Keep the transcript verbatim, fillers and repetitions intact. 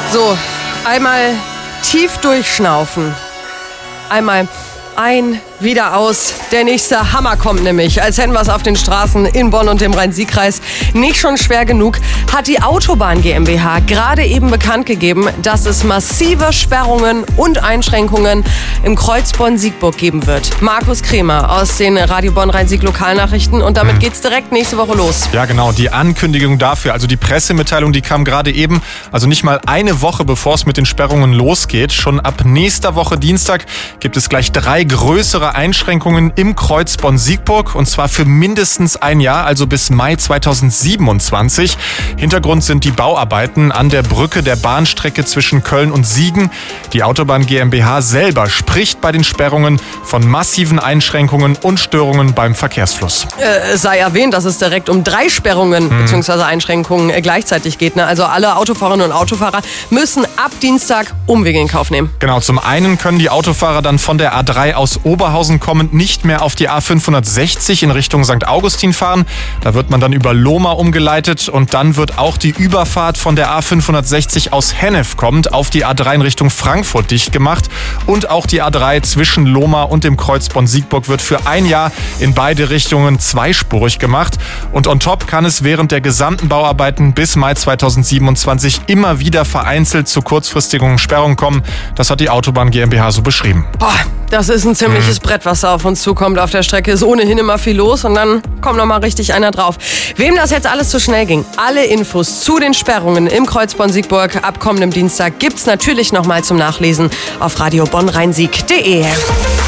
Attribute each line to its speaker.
Speaker 1: So, einmal tief durchschnaufen. Einmal ein, wieder aus. Der nächste Hammer kommt nämlich. Als hätten wir es auf den Straßen in Bonn und dem Rhein-Sieg-Kreis nicht schon schwer genug, hat die Autobahn GmbH gerade eben bekannt gegeben, dass es massive Sperrungen und Einschränkungen im Kreuz Bonn-Siegburg geben wird. Markus Kremer aus den Radio Bonn Rhein-Sieg Lokalnachrichten und damit geht's direkt nächste Woche los.
Speaker 2: Ja genau, die Ankündigung dafür, also die Pressemitteilung, die kam gerade eben, also nicht mal eine Woche bevor es mit den Sperrungen losgeht. Schon ab nächster Woche Dienstag gibt es gleich drei größere Einschränkungen im Kreuz Bonn-Siegburg und zwar für mindestens ein Jahr, also bis Mai zweitausendsiebenundzwanzig. Hintergrund sind die Bauarbeiten an der Brücke der Bahnstrecke zwischen Köln und Siegen. Die Autobahn GmbH selber spricht bei den Sperrungen von massiven Einschränkungen und Störungen beim Verkehrsfluss.
Speaker 1: Äh, sei erwähnt, dass es direkt um drei Sperrungen hm. bzw. Einschränkungen äh, gleichzeitig geht. Ne? Also alle Autofahrerinnen und Autofahrer müssen ab Dienstag Umwege in Kauf nehmen.
Speaker 2: Genau, zum einen können die Autofahrer dann von der A drei aus Oberhausen kommend nicht mehr auf die A fünfhundertsechzig in Richtung Sankt Augustin fahren. Da wird man dann über Lohmar umgeleitet und dann wird auch die Überfahrt von der A fünfhundertsechzig aus Hennef kommend auf die A drei in Richtung Frankfurt dicht gemacht. Und auch die A drei zwischen Lohmar und dem Kreuz Bonn-Siegburg wird für ein Jahr in beide Richtungen zweispurig gemacht. Und on top kann es während der gesamten Bauarbeiten bis Mai zweitausendsiebenundzwanzig immer wieder vereinzelt zu kurzfristigen Sperrungen kommen. Das hat die Autobahn GmbH so beschrieben.
Speaker 1: Boah, das ist ein ziemliches Brett, was da auf uns zukommt. Auf der Strecke ist ohnehin immer viel los und dann kommt noch mal richtig einer drauf. Wem das jetzt alles zu schnell ging, alle Infos zu den Sperrungen im Kreuz Bonn-Siegburg ab kommendem Dienstag gibt's natürlich noch mal zum Nachlesen auf radio bonn rhein sieg punkt de.